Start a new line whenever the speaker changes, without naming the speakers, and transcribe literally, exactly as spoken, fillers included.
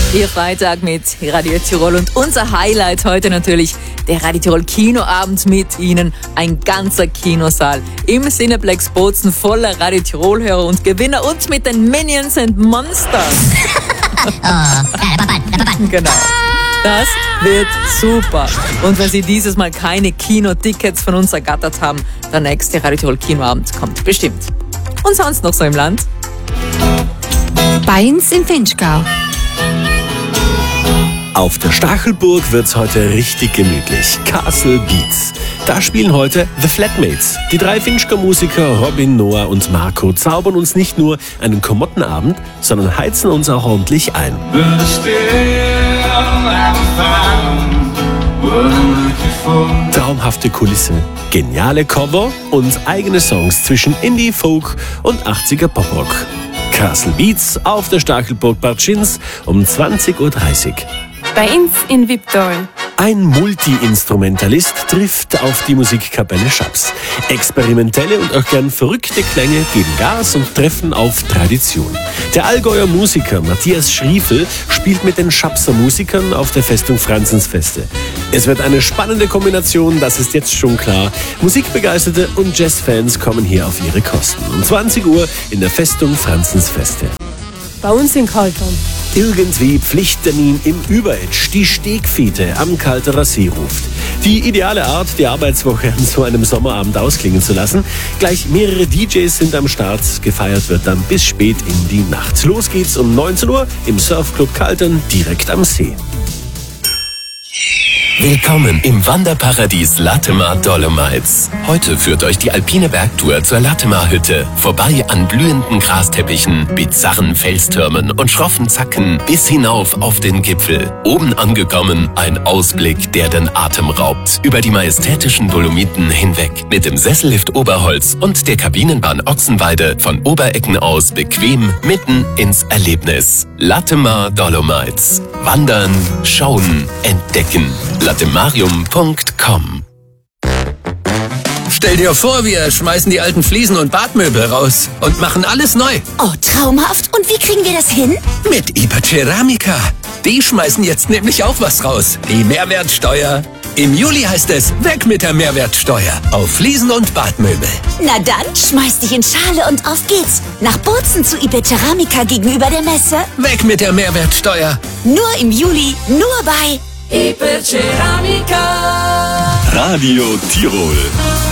Ihr Freitag mit Radio Tirol und unser Highlight heute natürlich der Radio Tirol Kinoabend mit Ihnen. Ein ganzer Kinosaal im Cineplex Bozen voller Radio Tirol Hörer und Gewinner und mit den Minions and Monsters. Genau. Das wird super. Und wenn Sie dieses Mal keine Kinotickets von uns ergattert haben, der nächste Radio Tirol Kinoabend kommt bestimmt. Und sonst noch so im Land?
Bei uns im Vinschgau.
Auf der Stachelburg wird's heute richtig gemütlich. Castle Beats. Da spielen heute The Flatmates. Die drei Finchker-Musiker Robin, Noah und Marco zaubern uns nicht nur einen Komottenabend, sondern heizen uns auch ordentlich ein. Traumhafte Kulisse, geniale Cover und eigene Songs zwischen Indie, Folk und achtziger Poprock. Castle Beats auf der Stachelburg Bad Schins um zwanzig Uhr dreißig.
Bei uns in Viptal.
Ein Multi-Instrumentalist trifft auf die Musikkapelle Schaps. Experimentelle und auch gern verrückte Klänge geben Gas und treffen auf Tradition. Der Allgäuer Musiker Matthias Schriefel spielt mit den Schapser Musikern auf der Festung Franzensfeste. Es wird eine spannende Kombination, das ist jetzt schon klar. Musikbegeisterte und Jazzfans kommen hier auf ihre Kosten. Um zwanzig Uhr in der Festung Franzensfeste.
Bei uns in Kaltern.
Irgendwie Pflichttermin im Überetsch, die Stegfete am Kalterer See ruft. Die ideale Art, die Arbeitswoche an so einem Sommerabend ausklingen zu lassen. Gleich mehrere D Js sind am Start. Gefeiert wird dann bis spät in die Nacht. Los geht's um neunzehn Uhr im Surfclub Kaltern direkt am See.
Willkommen im Wanderparadies Latemar Dolomites. Heute führt euch die alpine Bergtour zur Latemar-Hütte. Vorbei an blühenden Grasteppichen, bizarren Felstürmen und schroffen Zacken bis hinauf auf den Gipfel. Oben angekommen, ein Ausblick, der den Atem raubt. Über die majestätischen Dolomiten hinweg. Mit dem Sessellift Oberholz und der Kabinenbahn Ochsenweide von Oberecken aus bequem mitten ins Erlebnis. Latemar Dolomites. Wandern, schauen, entdecken. latemarium punkt com.
Stell dir vor, wir schmeißen die alten Fliesen und Badmöbel raus und machen alles neu.
Oh, traumhaft. Und wie kriegen wir das hin?
Mit Iberceramica. Die schmeißen jetzt nämlich auch was raus. Die Mehrwertsteuer. Im Juli heißt es, weg mit der Mehrwertsteuer auf Fliesen und Badmöbel.
Na dann, schmeiß dich in Schale und auf geht's. Nach Bozen zu Iberceramica gegenüber der Messe.
Weg mit der Mehrwertsteuer.
Nur im Juli, nur bei
Iberceramica.
Radio Tirol.